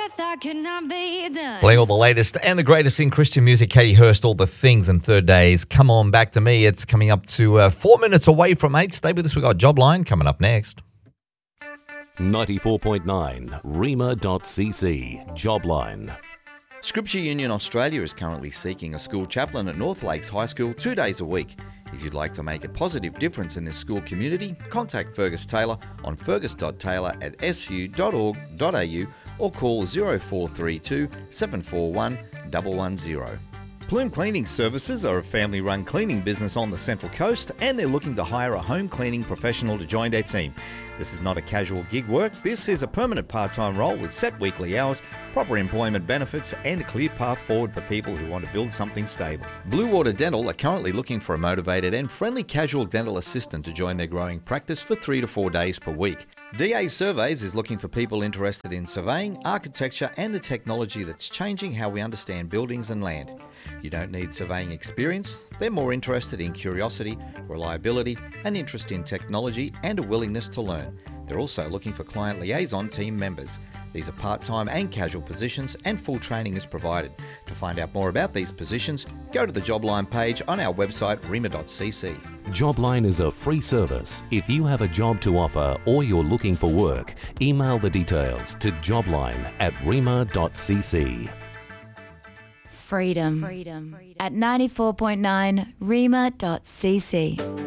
thought could not be done. Playing all the latest and the greatest in Christian music. Katie Hurst, All the Things, and Third Days. Come on back to me. It's coming up to 4 minutes away from 8. Stay with us. We've got Jobline coming up next. 94.9 Rima.cc Jobline. Scripture Union Australia is currently seeking a school chaplain at North Lakes High School 2 days a week. If you'd like to make a positive difference in this school community, contact Fergus Taylor on fergus.taylor@su.org.au or call 0432 741 110. Plume Cleaning Services are a family-run cleaning business on the Central Coast, and they're looking to hire a home cleaning professional to join their team. This is not a casual gig work. This is a permanent part-time role with set weekly hours, proper employment benefits, and a clear path forward for people who want to build something stable. Blue Water Dental are currently looking for a motivated and friendly casual dental assistant to join their growing practice for 3 to 4 days per week. DA Surveys is looking for people interested in surveying, architecture, and the technology that's changing how we understand buildings and land. You don't need surveying experience. They're more interested in curiosity, reliability, an interest in technology, and a willingness to learn. They're also looking for client liaison team members. These are part-time and casual positions, and full training is provided. To find out more about these positions, go to the Jobline page on our website, rima.cc. Jobline is a free service. If you have a job to offer or you're looking for work, email the details to jobline@rima.cc. Freedom. At 94.9 Rima.cc.